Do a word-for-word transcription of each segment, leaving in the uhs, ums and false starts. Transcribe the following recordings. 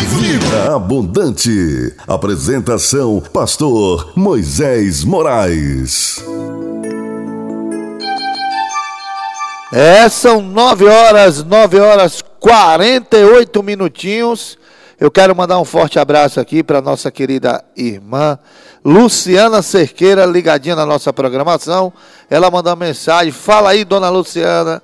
Vida Abundante. Apresentação: Pastor Moisés Moraes. É, são nove horas, nove horas quarenta e oito minutinhos. Eu quero mandar um forte abraço aqui para nossa querida irmã Luciana Cerqueira, ligadinha na nossa programação. Ela mandou uma mensagem. Fala aí, dona Luciana.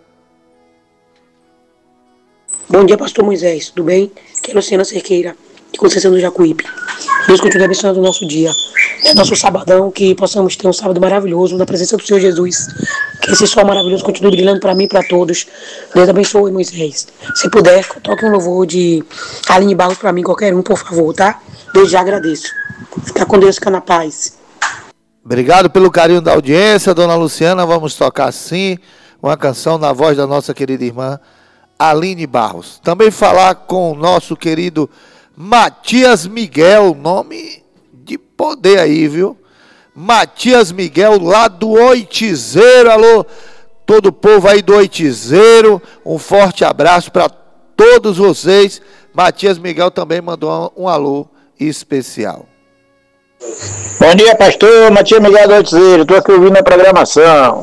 Bom dia, pastor Moisés, tudo bem? Aqui é Luciana Cerqueira, de Conceição do Jacuípe. Deus continue abençoando o nosso dia, é nosso sabadão, que possamos ter um sábado maravilhoso na presença do Senhor Jesus. Que esse sol maravilhoso continue brilhando para mim e para todos. Deus abençoe, Moisés. Se puder, toque um louvor de Aline Barros para mim, qualquer um, por favor, tá? Desde já agradeço. Fica com Deus, fica na paz. Obrigado pelo carinho da audiência, dona Luciana. Vamos tocar sim uma canção na voz da nossa querida irmã Aline Barros. Também falar com o nosso querido Matias Miguel, nome de poder aí, viu? Matias Miguel, lá do Oitizeiro. Alô, todo o povo aí do Oitizeiro, um forte abraço para todos vocês. Matias Miguel também mandou um alô especial. Bom dia, pastor Matias Miguel do Oitizeiro, estou aqui ouvindo a programação.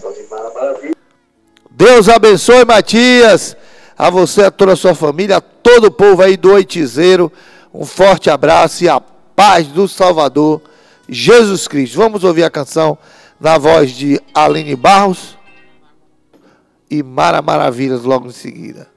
Deus abençoe, Matias, a você, a toda a sua família, a todo o povo aí do Oitizeiro, um forte abraço e a paz do Salvador Jesus Cristo. Vamos ouvir a canção na voz de Aline Barros e Mara Maravilhas logo em seguida.